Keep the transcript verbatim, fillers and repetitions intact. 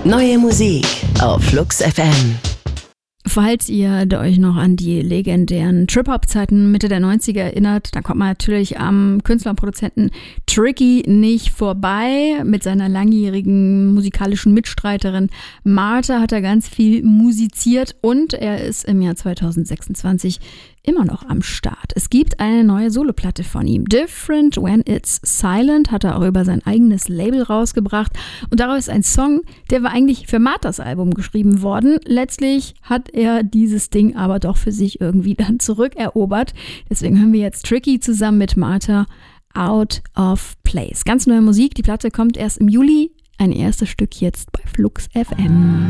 Neue Musik auf Flux F M. Falls ihr euch noch an die legendären Trip-Hop-Zeiten Mitte der neunziger erinnert, dann kommt man natürlich am Künstler und Produzenten Tricky nicht vorbei. Mit seiner langjährigen musikalischen Mitstreiterin Martha hat er ganz viel musiziert und er ist im Jahr zweitausendsechsundzwanzig immer noch am Start. Es gibt eine neue Soloplatte von ihm. Different When It's Silent hat er auch über sein eigenes Label rausgebracht. Und daraus ist ein Song, der war eigentlich für Marthas Album geschrieben worden. Letztlich hat er dieses Ding aber doch für sich irgendwie dann zurückerobert. Deswegen hören wir jetzt Tricky zusammen mit Martha, Out of Place. Ganz neue Musik. Die Platte kommt erst im Juli. Ein erstes Stück jetzt bei Flux F M.